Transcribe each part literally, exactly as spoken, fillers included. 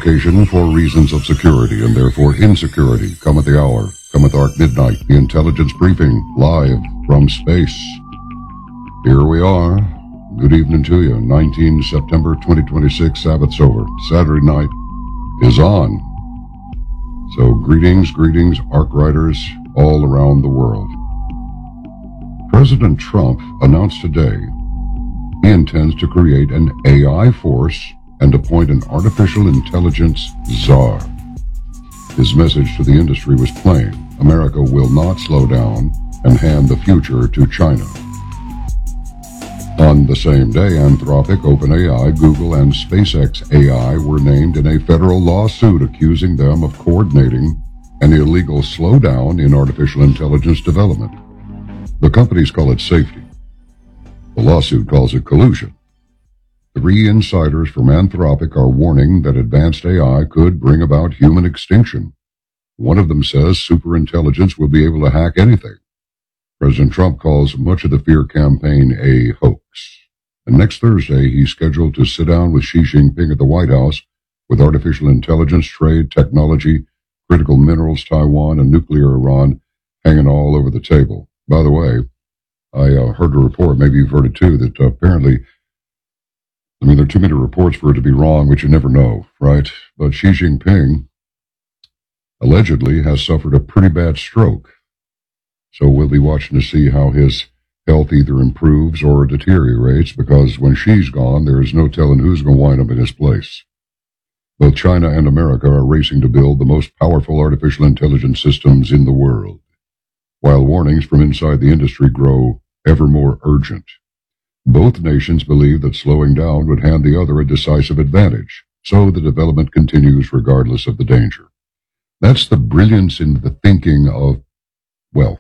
occasion for reasons of security and therefore insecurity. Come at the hour. Come at Arc Midnight, the intelligence briefing, live from space. Here we are. Good evening to you. nineteenth of September, twenty twenty-six, Sabbath's over. Saturday night is on. So greetings, greetings, Arc Riders all around the world. President Trump announced today he intends to create an A I force and appoint an artificial intelligence czar. His message to the industry was plain. America will not slow down and hand the future to China. On the same day, Anthropic, OpenAI, Google, and SpaceX A I were named in a federal lawsuit accusing them of coordinating an illegal slowdown in artificial intelligence development. The companies call it safety. The lawsuit calls it collusion. Three insiders from Anthropic are warning that advanced A I could bring about human extinction. One of them says superintelligence will be able to hack anything. President Trump calls much of the fear campaign a hoax. And next Thursday, he's scheduled to sit down with Xi Jinping at the White House with artificial intelligence, trade, technology, critical minerals, Taiwan, and nuclear Iran hanging all over the table. By the way, I uh, heard a report, maybe you've heard it too, that uh, apparently, I mean, there are too many reports for it to be wrong, which you never know, right? But Xi Jinping allegedly has suffered a pretty bad stroke. So we'll be watching to see how his health either improves or deteriorates, because when Xi's gone, there is no telling who's going to wind up in his place. Both China and America are racing to build the most powerful artificial intelligence systems in the world, while warnings from inside the industry grow ever more urgent. Both nations believe that slowing down would hand the other a decisive advantage, so the development continues regardless of the danger. That's the brilliance in the thinking of, well,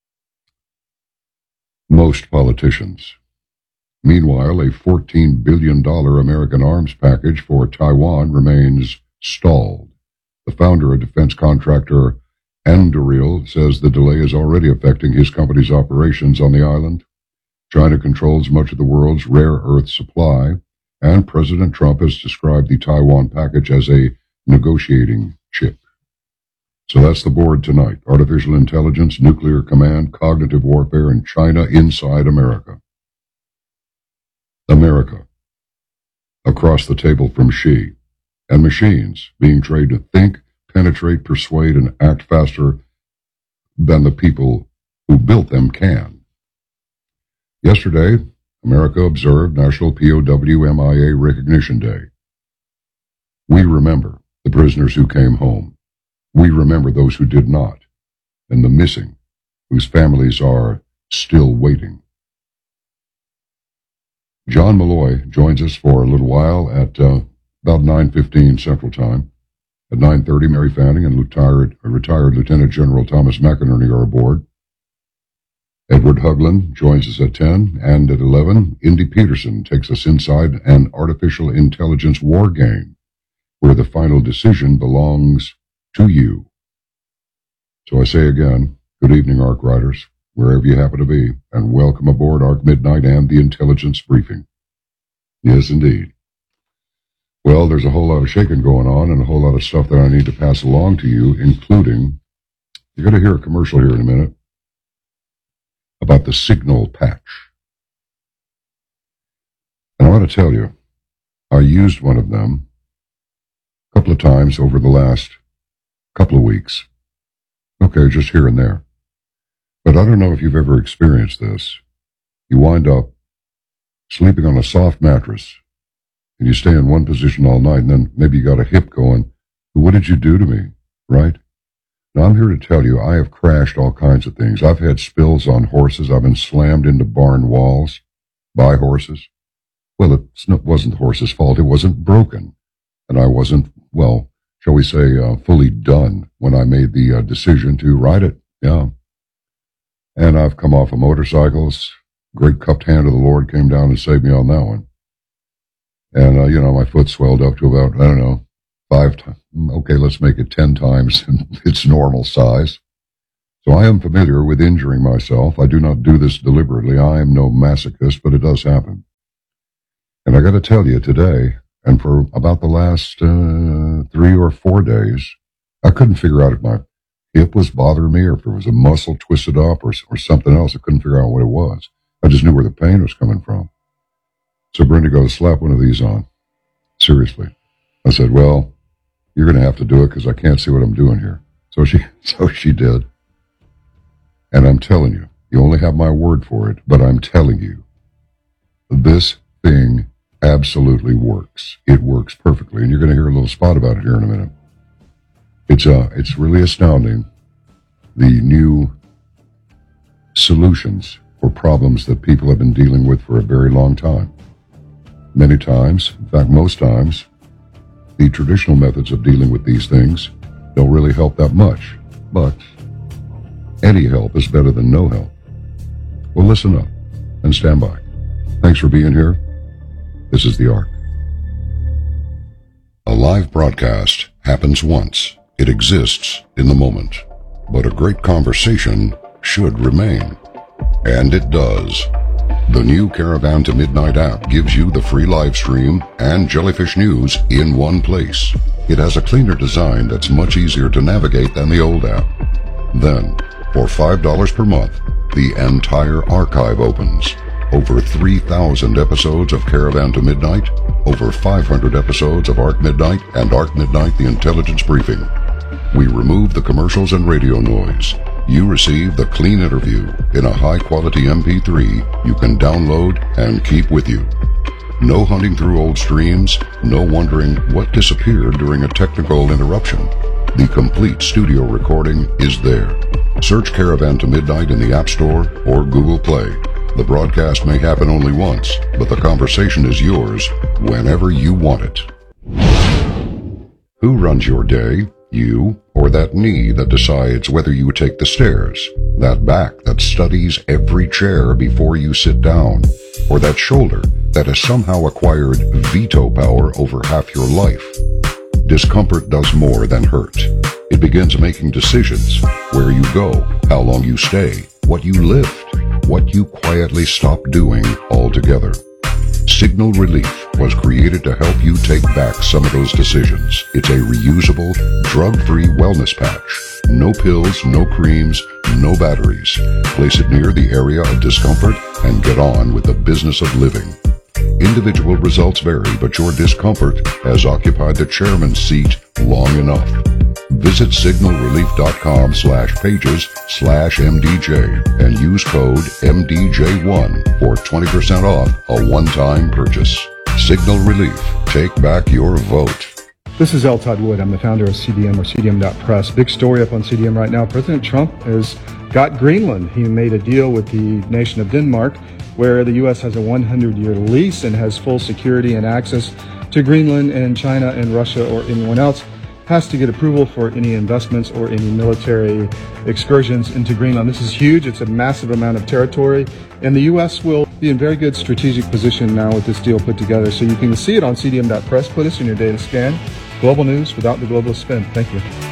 most politicians. Meanwhile, a fourteen billion dollars American arms package for Taiwan remains stalled. The founder of defense contractor Anduril says the delay is already affecting his company's operations on the island. China controls much of the world's rare earth supply, and President Trump has described the Taiwan package as a negotiating chip. So that's the board tonight. Artificial intelligence, nuclear command, cognitive warfare, and China inside America. America. Across the table from Xi. And machines being trained to think, penetrate, persuade, and act faster than the people who built them can. Yesterday, America observed National P O W M I A Recognition Day. We remember the prisoners who came home. We remember those who did not, and the missing, whose families are still waiting. John Malloy joins us for a little while at uh, about nine fifteen Central Time. At nine thirty, Mary Fanning and retired, retired Lieutenant General Thomas McInerney are aboard. Edward Hugland joins us at ten, and at eleven, Indy Peterson takes us inside an artificial intelligence war game, where the final decision belongs to you. So I say again, good evening, Arc Riders, wherever you happen to be, and welcome aboard Arc Midnight and the Intelligence Briefing. Yes, indeed. Well, there's a whole lot of shaking going on and a whole lot of stuff that I need to pass along to you, including, you're going to hear a commercial here in a minute about the Signal patch. And I want to tell you, I used one of them a couple of times over the last couple of weeks. Okay, just here and there. But I don't know if you've ever experienced this. You wind up sleeping on a soft mattress, and you stay in one position all night, and then maybe you got a hip going. What did you do to me, right? Now, I'm here to tell you, I have crashed all kinds of things. I've had spills on horses. I've been slammed into barn walls by horses. Well, it wasn't the horse's fault. It wasn't broken. And I wasn't, well, shall we say, uh, fully done when I made the uh, decision to ride it. Yeah. And I've come off of motorcycles. Great cupped hand of the Lord came down and saved me on that one. And, uh, you know, my foot swelled up to about, I don't know, five times. Okay, let's make it ten times its normal size. So I am familiar with injuring myself. I do not do this deliberately. I am no masochist, but it does happen. And I got to tell you today, And for about the last uh, three or four days, I couldn't figure out if my hip was bothering me or if there was a muscle twisted up or, or something else. I couldn't figure out what it was. I just knew where the pain was coming from. So Brenda goes, slap one of these on. Seriously. I said, well, you're going to have to do it because I can't see what I'm doing here. So she, so she did. And I'm telling you, you only have my word for it, but I'm telling you, this thing absolutely works. It works perfectly. And you're going to hear a little spot about it here in a minute. It's uh, it's really astounding, the new solutions for problems that people have been dealing with for a very long time. Many times, in fact, most times, the traditional methods of dealing with these things don't really help that much. But any help is better than no help. Well, listen up and stand by. Thanks for being here. This is The Ark. A live broadcast happens once. It exists in the moment. But a great conversation should remain. And it does. The new Caravan to Midnight app gives you the free live stream and Jellyfish News in one place. It has a cleaner design that's much easier to navigate than the old app. Then, for five dollars per month, the entire archive opens. Over three thousand episodes of Caravan to Midnight, over five hundred episodes of Ark Midnight and Ark Midnight The Intelligence Briefing. We remove the commercials and radio noise. You receive the clean interview in a high-quality M P three you can download and keep with you. No hunting through old streams, no wondering what disappeared during a technical interruption. The complete studio recording is there. Search Caravan to Midnight in the App Store or Google Play. The broadcast may happen only once, but the conversation is yours whenever you want it. Who runs your day? You or that knee that decides whether you take the stairs? That back that studies every chair before you sit down? Or that shoulder that has somehow acquired veto power over half your life? Discomfort does more than hurt. It begins making decisions: where you go, how long you stay, what you lift, what you quietly stop doing altogether. Signal Relief was created to help you take back some of those decisions. It's a reusable, drug-free wellness patch. No pills, no creams, no batteries. Place it near the area of discomfort and get on with the business of living. Individual results vary, but your discomfort has occupied the chairman's seat long enough. Visit signalrelief.com slash pages slash MDJ and use code M D J one for twenty percent off a one-time purchase. Signal Relief. Take back your vote. This is L. Todd Wood. I'm the founder of C D M or C D M dot press. Big story up on C D M right now. President Trump has got Greenland. He made a deal with the nation of Denmark where the U S has a one hundred year lease and has full security and access to Greenland, and China and Russia or anyone else has to get approval for any investments or any military excursions into Greenland. This is huge. It's a massive amount of territory, and the U S will be in very good strategic position now with this deal put together. So you can see it on C D M dot press. Put us in your data scan. Global news without the globalist spin. Thank you.